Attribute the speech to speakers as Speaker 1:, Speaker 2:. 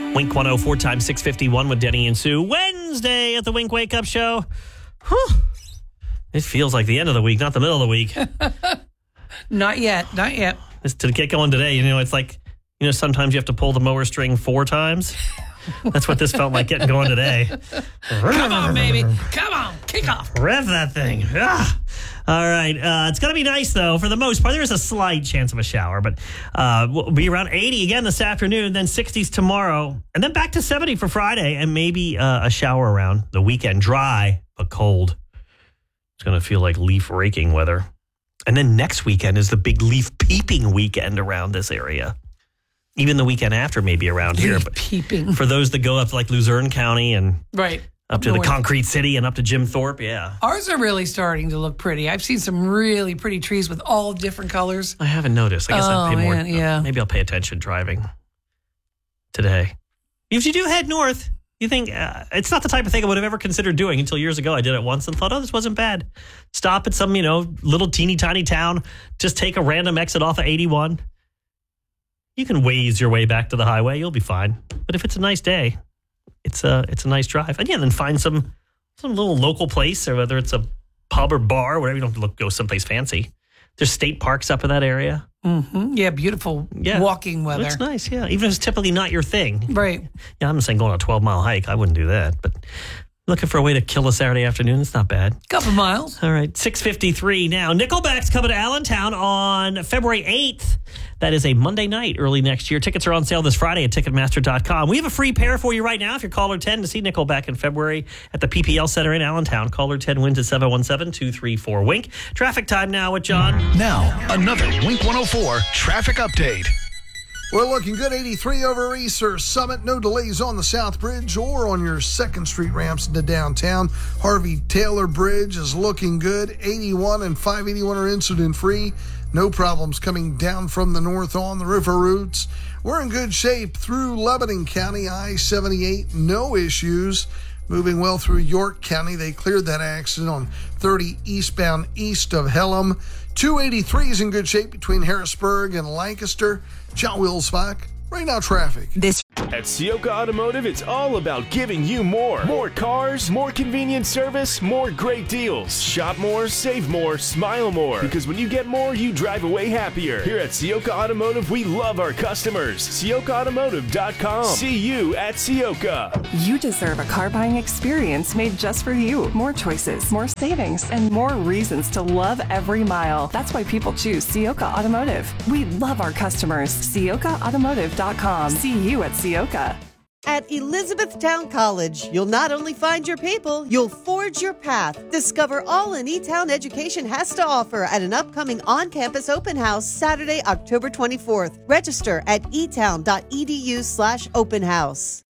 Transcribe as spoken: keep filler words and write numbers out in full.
Speaker 1: Wink one oh four times six fifty-one with Denny and Sue. Wednesday at the Wink Wake Up Show. Whew. It feels like the end of the week, not the middle of the week.
Speaker 2: Not yet. Not yet.
Speaker 1: It's to get going today. You know, it's like, you know, sometimes you have to pull the mower string four times. That's what this felt like getting going today.
Speaker 2: Come on, baby. Come on. Kick off.
Speaker 1: Rev that thing. Ah. All right. Uh, it's going to be nice, though, for the most part. There is a slight chance of a shower, but uh, we'll be around eighty again this afternoon, then sixties tomorrow, and then back to seventy for Friday, and maybe uh, a shower around the weekend. Dry, but cold. It's going to feel like leaf raking weather. And then next weekend is the big leaf peeping weekend around this area. Even the weekend after maybe around
Speaker 2: leaf
Speaker 1: here. But
Speaker 2: peeping.
Speaker 1: for those that go up to like Luzerne County and
Speaker 2: right.
Speaker 1: up to
Speaker 2: North.
Speaker 1: the Concrete City and up to Jim Thorpe, yeah.
Speaker 2: Ours are really starting to look pretty. I've seen some really pretty trees with all different colors.
Speaker 1: I haven't noticed. I guess
Speaker 2: oh,
Speaker 1: I'll pay more.
Speaker 2: Man, yeah.
Speaker 1: Maybe I'll pay attention driving today. If you do head north, you think uh, it's not the type of thing I would have ever considered doing until years ago. I did it once and thought, oh, this wasn't bad. Stop at some, you know, little teeny tiny town. Just take a random exit off of eighty-one. You can waze your way back to the highway. You'll be fine. But if it's a nice day, it's a it's a nice drive. And yeah, then find some some little local place, or whether it's a pub or bar, or whatever. You don't have to look, go someplace fancy. There's state parks up in that area.
Speaker 2: Mm-hmm. Yeah, beautiful
Speaker 1: yeah.
Speaker 2: walking weather.
Speaker 1: It's nice, yeah. Even if it's typically not your thing.
Speaker 2: Right.
Speaker 1: Yeah, I'm not saying going on a twelve-mile hike. I wouldn't do that. But looking for a way to kill a Saturday afternoon, it's not bad.
Speaker 2: Couple miles.
Speaker 1: All right, six fifty-three now. Nickelback's coming to Allentown on February eighth. That is a Monday night early next year. Tickets are on sale this Friday at Ticketmaster dot com. We have a free pair for you right now if you're caller ten to see Nickelback in February at the P P L Center in Allentown. Caller ten wins at seven one seven, two three four, W I N K. Traffic time now with John.
Speaker 3: Now, another Wink one oh four traffic update.
Speaker 4: We're looking good. eighty-three over Easter Summit. No delays on the South Bridge or on your second Street ramps into downtown. Harvey Taylor Bridge is looking good. eighty-one and five eighty-one are incident-free. No problems coming down from the north on the river routes. We're in good shape through Lebanon County, I seventy-eight. No issues. Moving well through York County. They cleared that accident on thirty eastbound east of Hellam. two eighty-three is in good shape between Harrisburg and Lancaster. John Wilsbach, right now traffic.
Speaker 5: This At Sioka Automotive, it's all about giving you more. More cars, more convenient service, more great deals. Shop more, save more, smile more. Because when you get more, you drive away happier. Here at Sioka Automotive, we love our customers. Sioka Automotive dot com. See you at Sioka.
Speaker 6: You deserve a car buying experience made just for you. More choices, more savings, and more reasons to love every mile. That's why people choose Sioka Automotive. We love our customers. Sioka Automotive dot com. See you at Sioka.
Speaker 7: At Elizabethtown College, you'll not only find your people, you'll forge your path. Discover all an E-Town education has to offer at an upcoming on-campus open house Saturday, October twenty-fourth. Register at etown dot e d u slash open house.